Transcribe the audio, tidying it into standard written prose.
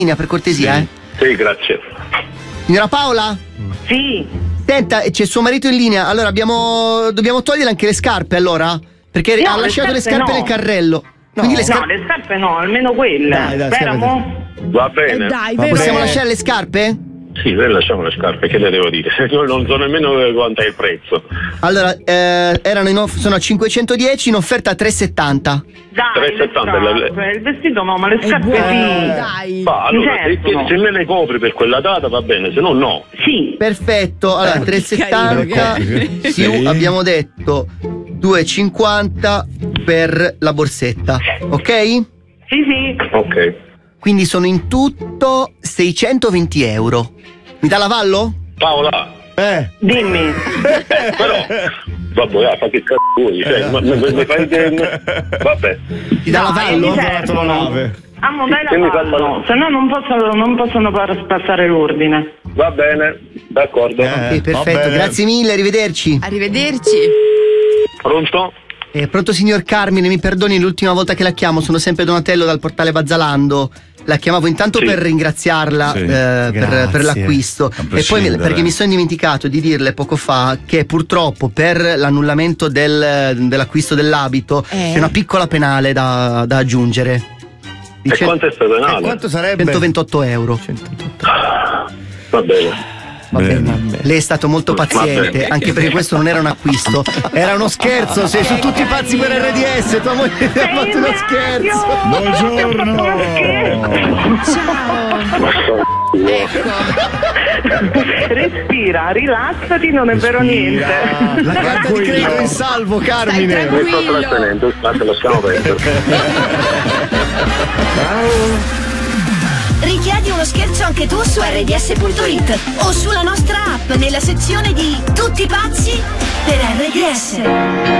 per cortesia, Sì, grazie. Signora Paola? Sì. Senta, c'è suo marito in linea. Allora dobbiamo togliere anche le scarpe, allora? Perché ha lasciato le scarpe nel carrello. No, Quindi le scarpe no, almeno quelle. Dai, Va bene. Ma possiamo lasciare le scarpe? Sì, noi lasciamo le scarpe, che le devo dire? Io non so nemmeno quanto è il prezzo. Allora, sono a 510, in offerta a 370. Dai, 370 il vestito no, ma le scarpe sì. Allora, se me le copri per quella data va bene, se no no. Sì. Perfetto, allora 370 più abbiamo detto 250 per la borsetta, ok? Sì. Ok. Quindi sono in tutto 620 euro. Mi dà l'avallo? Paola. Dimmi. Però vabbè, fa che cazzo vuoi, mi fai vabbè. Ti dà l'avallo? Amo, dai l'avallo, se no non possono passare l'ordine. Va bene, d'accordo. Perfetto, grazie mille, arrivederci. Arrivederci. Pronto? Pronto signor Carmine, mi perdoni l'ultima volta che la chiamo, sono sempre Donatello dal portale Bazzalando. La chiamavo intanto per ringraziarla per l'acquisto e poi perché mi sono dimenticato di dirle poco fa che purtroppo per l'annullamento dell'acquisto dell'abito c'è una piccola penale da aggiungere. E quanto è stato penale? Quanto sarebbe? 128 euro. Va bene. Va bene. Lei è stato molto paziente, anche perché questo non era un acquisto, era uno scherzo. Sei su tutti pazzi per RDS, tua moglie ti ha fatto uno scherzo. Buongiorno. Ciao. Respira, rilassati, non è vero niente. La carta di credito in salvo, Carmine. Mi sto trattenendo, lo stiamo prendendo. Ciao. Richiedi uno scherzo anche tu su rds.it o sulla nostra app nella sezione di Tutti pazzi per RDS.